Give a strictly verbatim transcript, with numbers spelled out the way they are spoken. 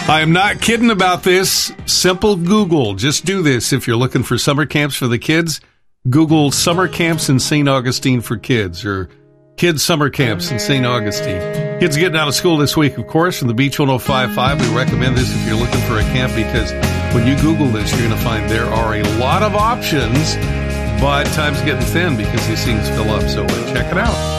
I am not kidding about this. Simple Google. Just do this. If you're looking for summer camps for the kids, Google summer camps in Saint Augustine for kids or kids summer camps in Saint Augustine. Kids getting out of school this week, of course, from the Beach one oh five point five. We recommend this if you're looking for a camp because when you Google this, you're going to find there are a lot of options, but time's getting thin because these things fill up. So check it out.